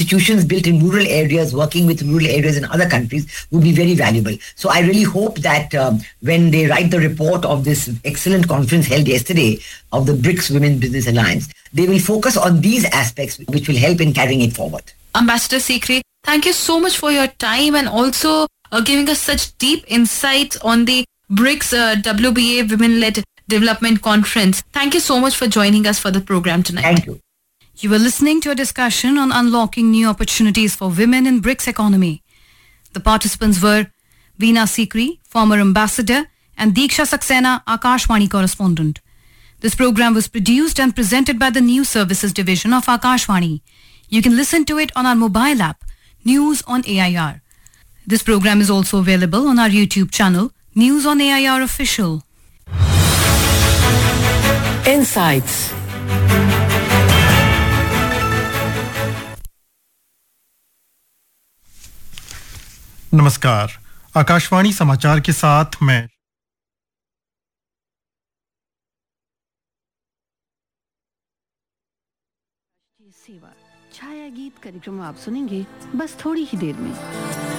institutions built in rural areas, working with rural areas in other countries, would be very valuable. So I really hope that when they write the report of this excellent conference held yesterday of the BRICS Women Business Alliance, they will focus on these aspects which will help in carrying it forward. Ambassador Sikri, thank you so much for your time and also giving us such deep insights on the BRICS WBA Women-Led Development Conference. Thank you so much for joining us for the program tonight. Thank you. You were listening to a discussion on unlocking new opportunities for women in BRICS economy. The participants were Veena Sikri, former ambassador, and Diksha Saxena, Akashvani correspondent. This program was produced and presented by the News Services Division of Akashvani. You can listen to it on our mobile app, News on AIR. This program is also available on our YouTube channel, News on AIR Official. Insights. नमस्कार, आकाशवाणी समाचार के साथ मैं सेवा छाया गीत कार्यक्रम आप सुनेंगे बस थोड़ी ही देर में।